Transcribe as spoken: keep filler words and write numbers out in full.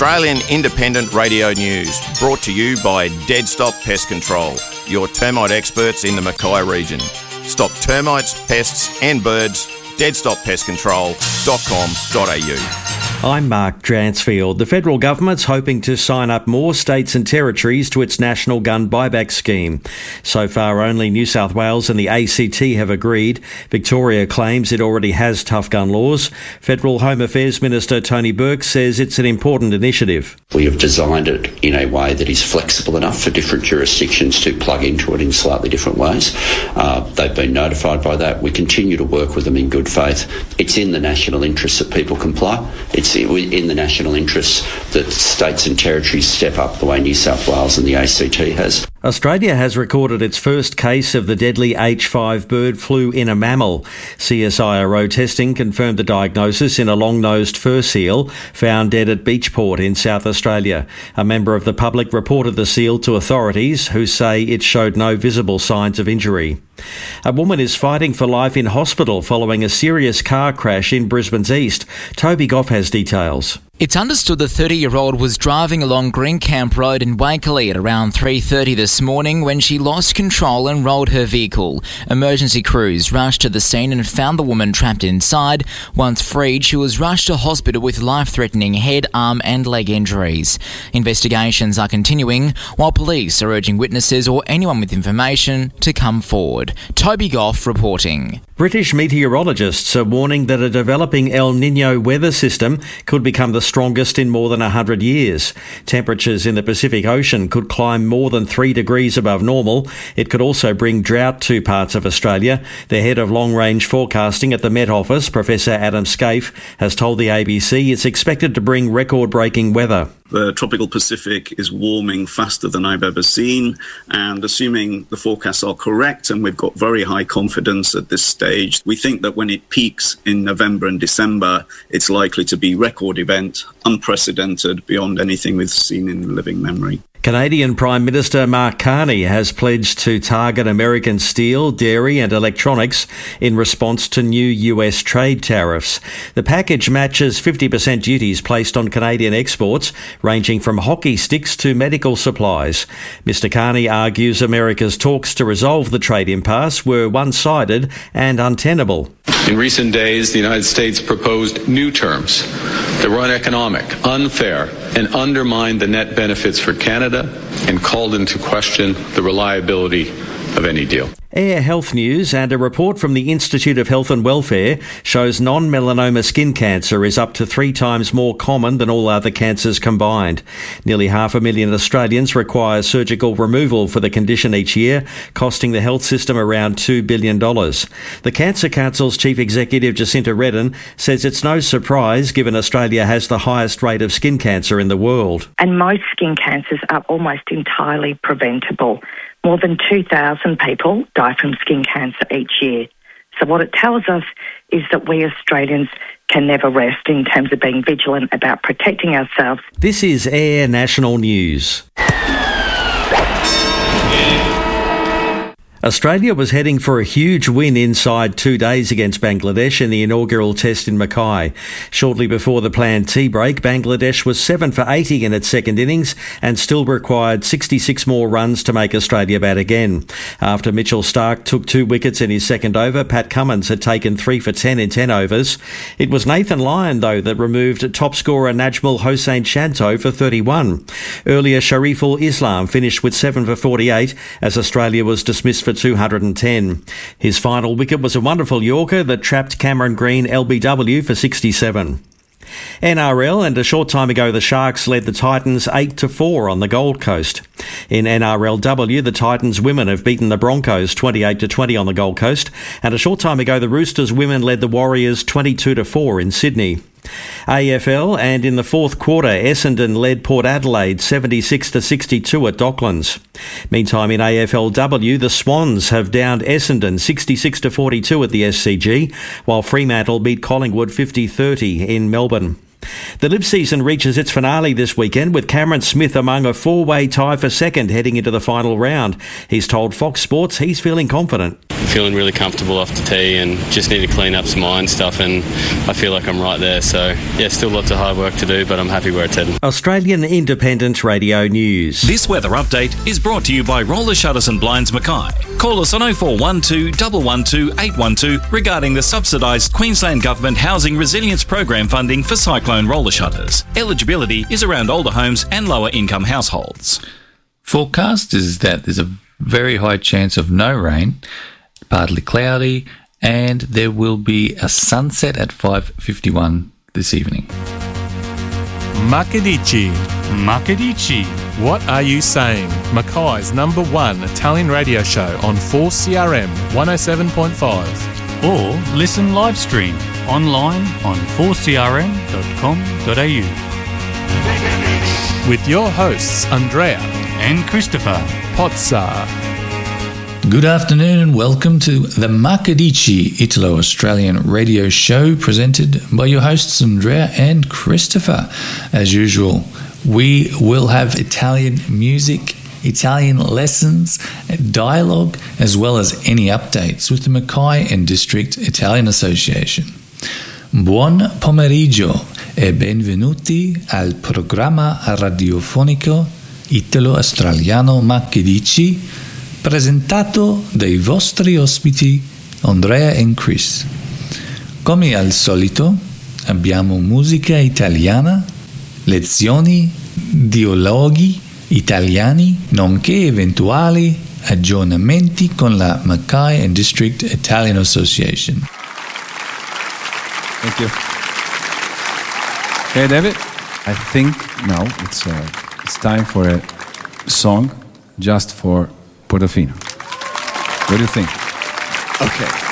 Australian Independent Radio News, brought to you by Dead Stop Pest Control, your termite experts in the Mackay region. Stop termites, pests and birds. dead stop pest control dot com dot a u. I'm Mark Dransfield. The federal government's hoping to sign up more states and territories to its national gun buyback scheme. So far, only New South Wales and the A C T have agreed. Victoria claims it already has tough gun laws. Federal Home Affairs Minister Tony Burke says it's an important initiative. We have designed it in a way that is flexible enough for different jurisdictions to plug into it in slightly different ways. Uh, they've been notified by that. We continue to work with them in good faith. It's in the national interest that people comply. It's in the national interest that states and territories step up the way New South Wales and the A C T has. Australia has recorded its first case of the deadly H five bird flu in a mammal. C S I R O testing confirmed the diagnosis in a long-nosed fur seal found dead at Beachport in South Australia. A member of the public reported the seal to authorities, who say it showed no visible signs of injury. A woman is fighting for life in hospital following a serious car crash in Brisbane's east. Toby Goff has details. It's understood the thirty-year-old was driving along Greencamp Road in Wakeley at around three thirty this morning when she lost control and rolled her vehicle. Emergency crews rushed to the scene and found the woman trapped inside. Once freed, she was rushed to hospital with life-threatening head, arm and leg injuries. Investigations are continuing, while police are urging witnesses or anyone with information to come forward. Toby Goff reporting. British meteorologists are warning that a developing El Niño weather system could become the strongest in more than one hundred years. Temperatures in the Pacific Ocean could climb more than three degrees above normal. It could also bring drought to parts of Australia. The head of long-range forecasting at the Met Office, Professor Adam Scaife, has told the A B C it's expected to bring record-breaking weather. The tropical Pacific is warming faster than I've ever seen, and assuming the forecasts are correct, and we've got very high confidence at this stage, we think that when it peaks in November and December, it's likely to be a record event, unprecedented beyond anything we've seen in living memory. Canadian Prime Minister Mark Carney has pledged to target American steel, dairy and electronics in response to new U S trade tariffs. The package matches fifty percent duties placed on Canadian exports, ranging from hockey sticks to medical supplies. Mister Carney argues America's talks to resolve the trade impasse were one-sided and untenable. In recent days, the United States proposed new terms that were uneconomic, unfair, and undermined the net benefits for Canada and called into question the reliability of any deal. Air Health News and a report from the Institute of Health and Welfare shows non-melanoma skin cancer is up to three times more common than all other cancers combined. Nearly half a million Australians require surgical removal for the condition each year, costing the health system around two billion dollars. The Cancer Council's Chief Executive Jacinta Redden says it's no surprise given Australia has the highest rate of skin cancer in the world. And most skin cancers are almost entirely preventable. More than two thousand people die from skin cancer each year. So what it tells us is that we Australians can never rest in terms of being vigilant about protecting ourselves. This is Air National News. Australia was heading for a huge win inside two days against Bangladesh in the inaugural test in Mackay. Shortly before the planned tea break, Bangladesh was seven for eighty in its second innings and still required sixty-six more runs to make Australia bat again. After Mitchell Starc took two wickets in his second over, Pat Cummins had taken three for ten in ten overs. It was Nathan Lyon, though, that removed top scorer Najmul Hossain Shanto for thirty-one. Earlier, Shariful Islam finished with seven for forty-eight as Australia was dismissed for two hundred ten. His final wicket was a wonderful Yorker that trapped Cameron Green L B W for sixty-seven. N R L, and a short time ago the Sharks led the Titans eight to four on the Gold Coast. In N R L W, the Titans women have beaten the Broncos twenty-eight to twenty on the Gold Coast, and a short time ago the Roosters women led the Warriors twenty-two to four in Sydney. A F L, and in the fourth quarter, Essendon led Port Adelaide seventy-six to sixty-two at Docklands. Meantime, in A F L W, the Swans have downed Essendon sixty-six to forty-two at the S C G, while Fremantle beat Collingwood fifty thirty in Melbourne. The Live season reaches its finale this weekend with Cameron Smith among a four-way tie for second heading into the final round. He's told Fox Sports he's feeling confident. Feeling really comfortable off the tee and just need to clean up some iron stuff, and I feel like I'm right there. So, yeah, still lots of hard work to do, but I'm happy where it's heading. Australian Independent Radio News. This weather update is brought to you by Roller Shutters and Blinds Mackay. Call us on oh four one two, one one two, eight one two regarding the subsidised Queensland Government Housing Resilience Program funding for cyclone roller shutters. Eligibility is around older homes and lower income households. Forecast is that there's a very high chance of no rain, partly cloudy, and there will be a sunset at five fifty-one this evening. Makadici. Makadici. What are you saying? Mackay's number one Italian radio show on four C R M one oh seven point five. Or listen live stream online on four c r m dot com dot a u. With your hosts Andrea and Christopher Pozza. Good afternoon and welcome to the Makadici Italo-Australian radio show presented by your hosts Andrea and Christopher. As usual, we will have Italian music, Italian lessons, dialogue, as well as any updates with the Mackay and District Italian Association. Buon pomeriggio e benvenuti al programma radiofonico Italo-Australiano Makadici, presentato dai vostri ospiti Andrea e Chris. Come al solito abbiamo musica italiana, lezioni, dialoghi italiani, nonché eventuali aggiornamenti con la Mackay and District Italian Association. Thank you. Hey, David, I think now it's uh, it's time for a song just for Portofino. What do you think? Okay.